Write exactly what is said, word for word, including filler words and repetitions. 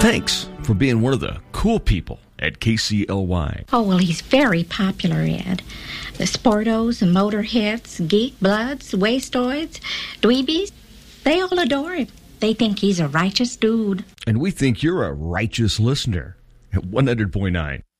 Thanks for being one of the cool people at K C L Y. Oh, well, he's very popular, Ed. The sportos, the motorheads, geek bloods, wastoids, dweebies, they all adore him. They think he's a righteous dude. And we think you're a righteous listener at one hundred point nine.